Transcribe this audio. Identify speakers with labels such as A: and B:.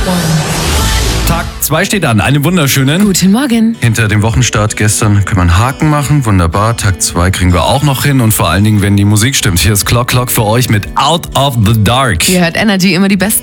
A: Tag 2 steht an. Einen wunderschönen.
B: Guten Morgen.
A: Hinter dem Wochenstart gestern können wir einen Haken machen. Wunderbar. Tag 2 kriegen wir auch noch hin. Und vor allen Dingen, wenn die Musik stimmt. Hier ist Clock für euch mit Out of the Dark.
B: Ihr hört Energy, immer die besten